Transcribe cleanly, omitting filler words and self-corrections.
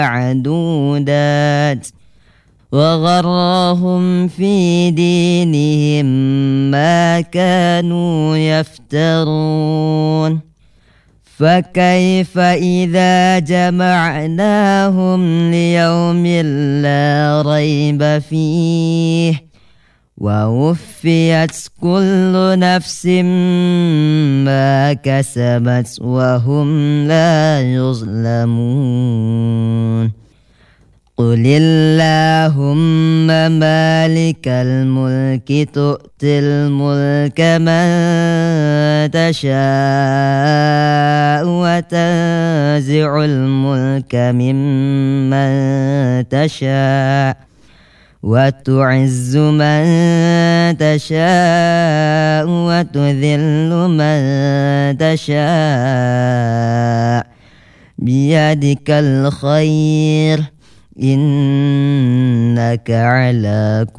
معدودات وغرهم في دينهم ما كانوا يفترون فكيف إذا جمعناهم ليوم لا ريب فيه ووفيت كل نفس ما كسبت وهم لا يظلمون قل اللهم مالك الملك تؤتي الملك من تشاء وتنزع الملك ممن تشاء وتعز من تشاء وتذل من تشاء بيدك الخير إنك على